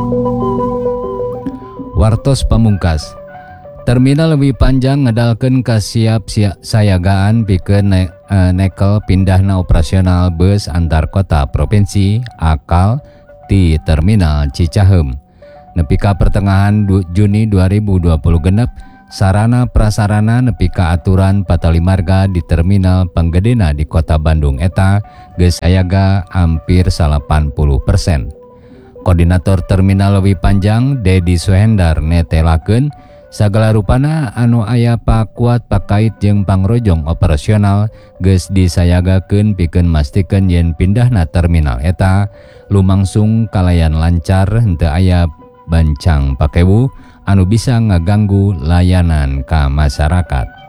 Wartos pamungkas. Terminal lebih panjang ngedalkeun kasiap sayagaan pikeun nekel pindahna operasional bus antar kota provinsi akal di Terminal Cicaheum. Nepi ka pertengahan Juni 2020 genep, sarana prasarana nepi ka aturan patali marga di Terminal Panggedena di Kota Bandung eta geus sayaga hampir 80%. Koordinator Terminal Leuwih Panjang Dedi Suhendar netelakeun sagala rupana anu aya pakuat pakait jeung pangrojong operasional geus disayagakeun pikeun mastikeun yen pindahna terminal eta lumangsung kalayan lancar henteu aya bancang pakewu anu bisa ngaganggu layanan ka masyarakat.